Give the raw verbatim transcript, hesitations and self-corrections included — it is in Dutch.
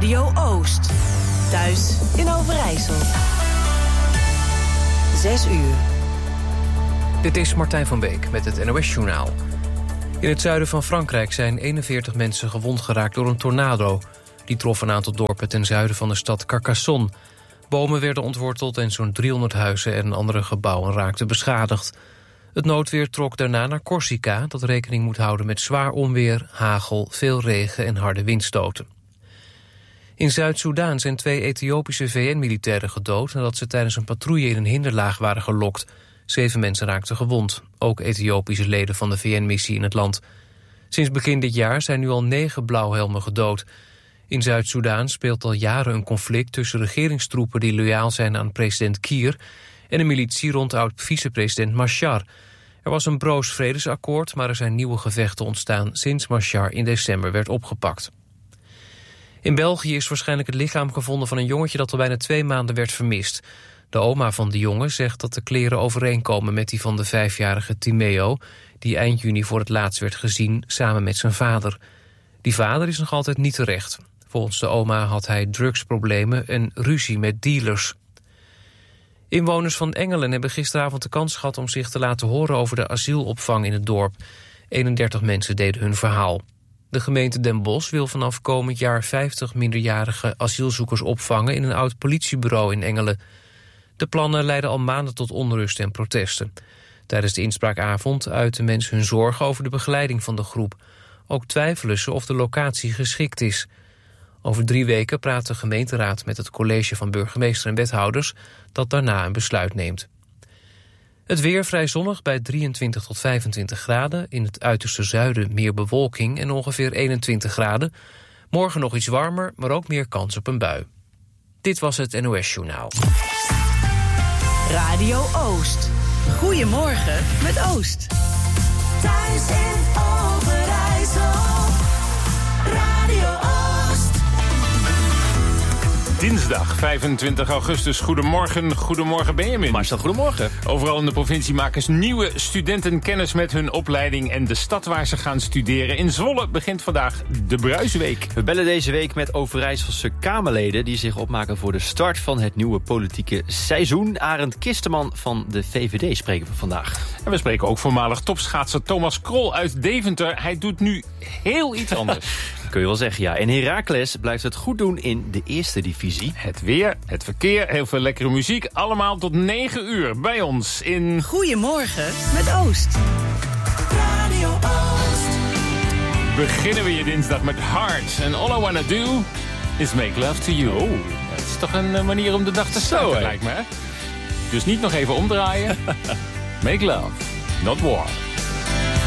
Radio Oost. Thuis in Overijssel. Zes uur. Dit is Martijn van Beek met het N O S-journaal. In het zuiden van Frankrijk zijn eenenveertig mensen gewond geraakt door een tornado. Die trof een aantal dorpen ten zuiden van de stad Carcassonne. Bomen werden ontworteld en zo'n driehonderd huizen en andere gebouwen raakten beschadigd. Het noodweer trok daarna naar Corsica, dat rekening moet houden met zwaar onweer, hagel, veel regen en harde windstoten. In Zuid-Soedan zijn twee Ethiopische V N-militairen gedood nadat ze tijdens een patrouille in een hinderlaag waren gelokt. Zeven mensen raakten gewond, ook Ethiopische leden van de V N-missie in het land. Sinds begin dit jaar zijn nu al negen blauwhelmen gedood. In Zuid-Soedan speelt al jaren een conflict tussen regeringstroepen die loyaal zijn aan president Kiir en een militie rond oud-vicepresident Machar. Er was een broos vredesakkoord, maar er zijn nieuwe gevechten ontstaan sinds Machar in december werd opgepakt. In België is waarschijnlijk het lichaam gevonden van een jongetje dat al bijna twee maanden werd vermist. De oma van de jongen zegt dat de kleren overeenkomen met die van de vijfjarige Timeo, die eind juni voor het laatst werd gezien samen met zijn vader. Die vader is nog altijd niet terecht. Volgens de oma had hij drugsproblemen en ruzie met dealers. Inwoners van Engelen hebben gisteravond de kans gehad om zich te laten horen over de asielopvang in het dorp. eenendertig mensen deden hun verhaal. De gemeente Den Bosch wil vanaf komend jaar vijftig minderjarige asielzoekers opvangen in een oud politiebureau in Engelen. De plannen leiden al maanden tot onrust en protesten. Tijdens de inspraakavond uiten mensen hun zorgen over de begeleiding van de groep. Ook twijfelen ze of de locatie geschikt is. Over drie weken praat de gemeenteraad met het college van burgemeester en wethouders dat daarna een besluit neemt. Het weer vrij zonnig bij drieëntwintig tot vijfentwintig graden. In het uiterste zuiden meer bewolking en ongeveer eenentwintig graden. Morgen nog iets warmer, maar ook meer kans op een bui. Dit was het N O S-journaal. Radio Oost. Goedemorgen met Oost. Thuis in Overijssel. Radio Oost. Dinsdag vijfentwintig augustus. Goedemorgen, goedemorgen Benjamin. Marcel, goedemorgen. Overal in de provincie maken nieuwe studenten kennis met hun opleiding en de stad waar ze gaan studeren. In Zwolle begint vandaag de Bruisweek. We bellen deze week met Overijsselse Kamerleden die zich opmaken voor de start van het nieuwe politieke seizoen. Arend Kisteman van de V V D spreken we vandaag. En we spreken ook voormalig topschaatser Thomas Krol uit Deventer. Hij doet nu heel iets anders. Kun je wel zeggen, ja. En Heracles blijft het goed doen in de eerste divisie. Het weer, het verkeer, heel veel lekkere muziek. Allemaal tot negen uur bij ons in... Goedemorgen met Oost. Radio Oost. Beginnen we je dinsdag met Heart. En all I wanna do is make love to you. Oh, dat is toch een manier om de dag te starten, lijkt me. Hè? Dus niet nog even omdraaien. Make love, not war.